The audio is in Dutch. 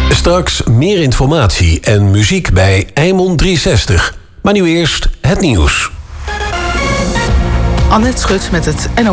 Straks meer informatie en muziek bij Eimond 360. Maar nu eerst het nieuws. Annette Schut met het NOS.